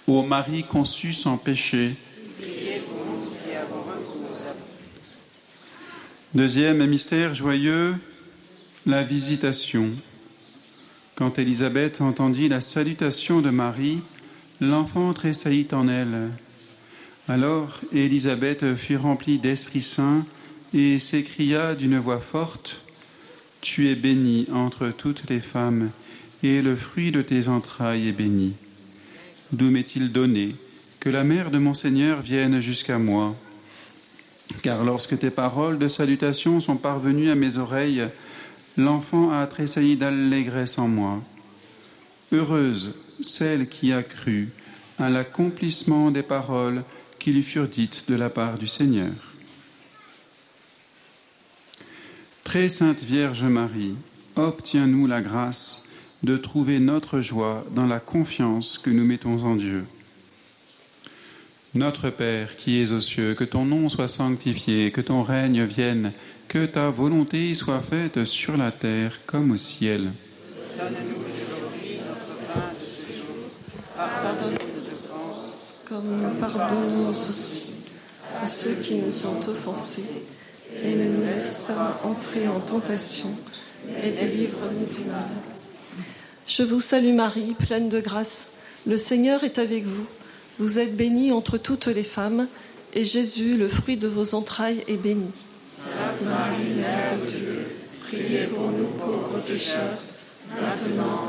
Ô Marie conçue sans péché. Deuxième mystère joyeux, la visitation. Quand Élisabeth entendit la salutation de Marie, l'enfant tressaillit en elle. Alors Élisabeth fut remplie d'Esprit Saint et s'écria d'une voix forte : « Tu es bénie entre toutes les femmes, et le fruit de tes entrailles est béni. D'où m'est-il donné que la mère de mon Seigneur vienne jusqu'à moi ? Car lorsque tes paroles de salutation sont parvenues à mes oreilles, l'enfant a tressailli d'allégresse en moi. Heureuse celle qui a cru à l'accomplissement des paroles qui lui furent dites de la part du Seigneur. » Très sainte Vierge Marie, obtiens-nous la grâce de trouver notre joie dans la confiance que nous mettons en Dieu. Notre Père qui es aux cieux, que ton nom soit sanctifié, que ton règne vienne, que ta volonté soit faite sur la terre comme au ciel. Donne-nous aujourd'hui notre pain de ce jour. Pardonne-nous nos offenses, comme nous pardonnons aussi à ceux qui nous ont offensés. Et ne nous laisse pas entrer en tentation, et délivre-nous du mal. Je vous salue Marie, pleine de grâce. Le Seigneur est avec vous. Vous êtes bénie entre toutes les femmes, et Jésus, le fruit de vos entrailles, est béni. Sainte Marie, Mère de Dieu, priez pour nous pauvres pécheurs, maintenant